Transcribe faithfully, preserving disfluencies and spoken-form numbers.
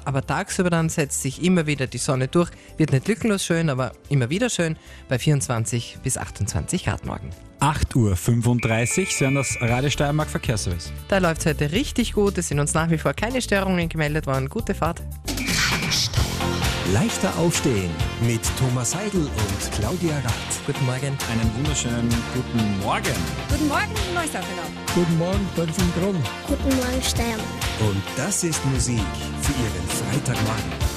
aber tagsüber dann setzt sich immer wieder die Sonne durch. Wird nicht lückenlos schön, aber immer wieder schön bei vierundzwanzig bis achtundzwanzig Grad morgen. acht Uhr fünfunddreißig, Sie hören das Radio Steiermark Verkehrsservice. Da läuft es heute richtig gut. Es sind uns nach wie vor keine Störungen gemeldet worden. Gute Fahrt. Leichter aufstehen mit Thomas Heidl und Claudia Rath. Guten Morgen. Einen wunderschönen guten Morgen. Guten Morgen, Neustaufenau. Guten Morgen, Pöltenbrunn. Guten Morgen, Steiermark. Und das ist Musik für Ihren Freitagmorgen.